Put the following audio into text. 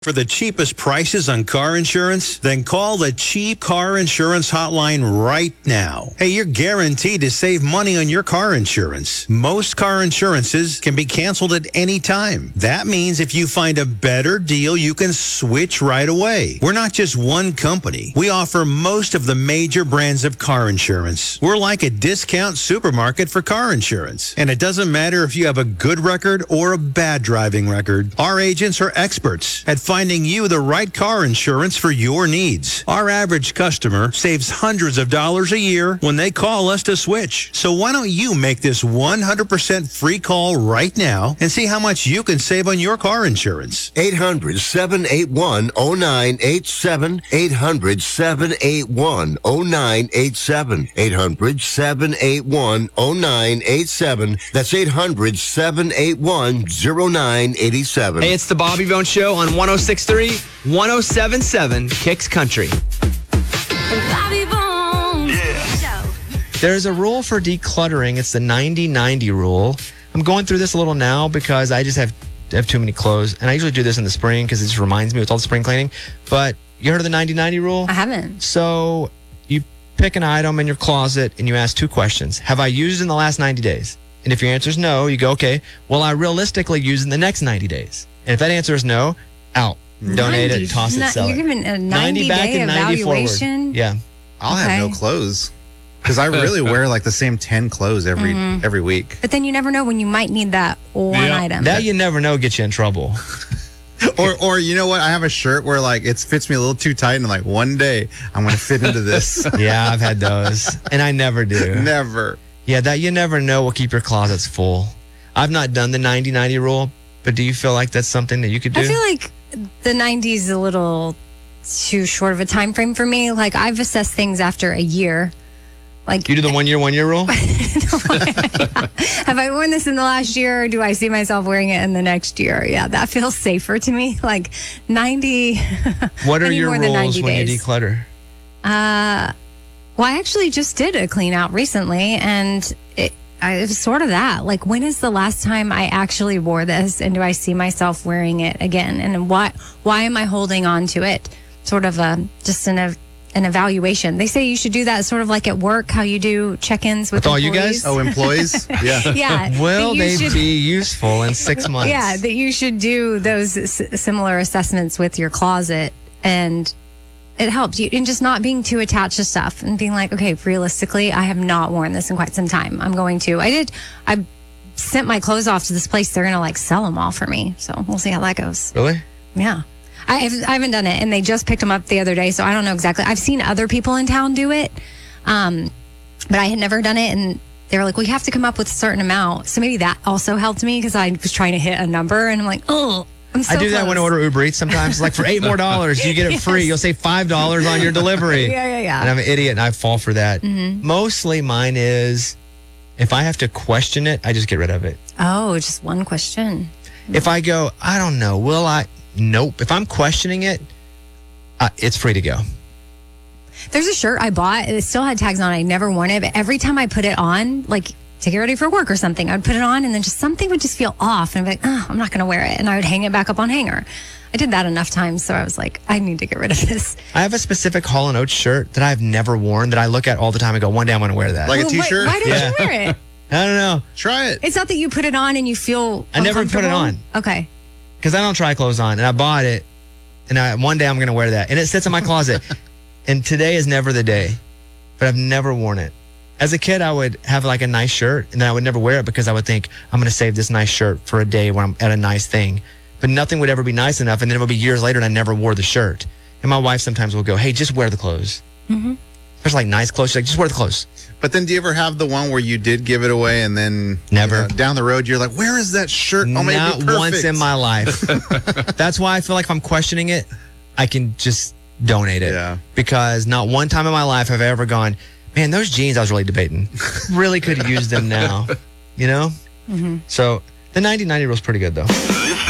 For the cheapest prices on car insurance, then call the Cheap Car Insurance Hotline right now. Hey, you're guaranteed to save money on your car insurance. Most car insurances can be canceled at any time. That means if you find a better deal, you can switch right away. We're not just one company. We offer most of the major brands of car insurance. We're like a discount supermarket for car insurance. And it doesn't matter if you have a good record or a bad driving record. Our agents are experts at finding you the right car insurance for your needs. Our average customer saves hundreds of dollars a year when they call us to switch. So why don't you make this 100% free call right now and see how much you can save on your car insurance? 800-781-0987. 800-781-0987. 800-781-0987. That's 800-781-0987. Hey, it's the Bobby Bone Show on 106.3, 107.7 Kicks Country. Bobby Bone. Yeah. There's a rule for decluttering. It's the 90-90 rule. I'm going through this a little now because I just have too many clothes. And I usually do this in the spring because it just reminds me with all the spring cleaning. But you heard of the 90-90 rule? I haven't. So you pick an item in your closet and you ask two questions. Have I used it in the last 90 days? And if your answer is no, you go, okay, will I realistically use it in the next 90 days? And if that answer is no, out. Donate it, toss it, sell it. You're giving a 90 back 90-day and 90 evaluation? forward. Yeah. I'll have no clothes because I really wear like the same 10 clothes every week. But then you never know when you might need that one item. That you never know gets you in trouble. Or you know what? I have a shirt where like it fits me a little too tight and like one day I'm going to fit into this. Yeah, I've had those. And I never do. Never. Yeah, that you never know will keep your closets full. I've not done the 90-90 rule, but do you feel like that's something that you could do? I feel like the 90s is a little too short of a time frame for me. Like I've assessed things after a year. Like you do the 1 year rule? Have I worn this in the last year or do I see myself wearing it in the next year? Yeah, that feels safer to me. Like 90. What are your more than rules 90 when days. you declutter? Well, I actually just did a clean out recently and it was sort of that. Like, when is the last time I actually wore this and do I see myself wearing it again? And why am I holding on to it? Sort of just an evaluation. They say you should do that sort of like at work, how you do check-ins with all employees. you guys? Oh, employees? Yeah. Yeah. Will they be useful in 6 months? Yeah, that you should do those similar assessments with your closet, and it helps you in just not being too attached to stuff and being like, okay, realistically, I have not worn this in quite some time. I'm going to. I sent my clothes off to this place. They're going to like sell them all for me. So we'll see how that goes. Really? Yeah. I haven't done it, and they just picked them up the other day, so I don't know exactly. I've seen other people in town do it, but I had never done it, and they were like, well, you have to come up with a certain amount. So maybe that also helped me because I was trying to hit a number, and I'm like, oh, I'm so I do that close. when I order Uber Eats sometimes. Like for $8 more, you get it free. You'll save $5 on your delivery. Yeah. And I'm an idiot, and I fall for that. Mm-hmm. Mostly mine is, if I have to question it, I just get rid of it. Oh, just one question. If I go, I don't know, will I? Nope. If I'm questioning it, it's free to go. There's a shirt I bought. It still had tags on. I never worn it, but every time I put it on, like to get ready for work or something, I'd put it on and then just something would just feel off. And I'd be like, oh, I'm not going to wear it. And I would hang it back up on hanger. I did that enough times. So I was like, I need to get rid of this. I have a specific Hall & Oates shirt that I've never worn that I look at all the time and go, one day I'm going to wear that. Like a t-shirt? Why don't you wear it? I don't know. Try it. It's not that you put it on and you feel I never put it on. Okay. Because I don't try clothes on. And I bought it. And one day I'm going to wear that. And it sits in my closet. And today is never the day. But I've never worn it. As a kid, I would have like a nice shirt. And then I would never wear it because I would think, I'm going to save this nice shirt for a day when I'm at a nice thing. But nothing would ever be nice enough. And then it would be years later and I never wore the shirt. And my wife sometimes will go, hey, just wear the clothes. Mm-hmm. Especially like nice clothes. She's like, just wear the clothes. But then do you ever have the one where you did give it away and then never down the road you're like, where is that shirt? Oh, not once in my life. That's why I feel like if I'm questioning it, I can just donate it. Yeah. Because not one time in my life have I ever gone, man, those jeans I was really debating. Really could have used them now. You know? Mm-hmm. So the 90-90 rule is pretty good though.